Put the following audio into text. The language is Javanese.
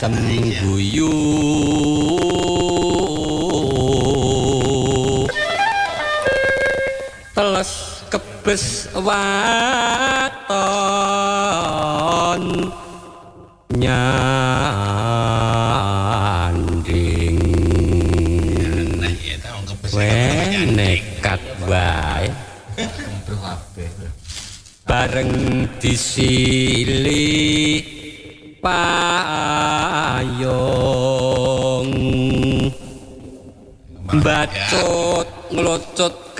guyu teles kebes waton nyanding nekat wae bareng disili payung bacut ngelucut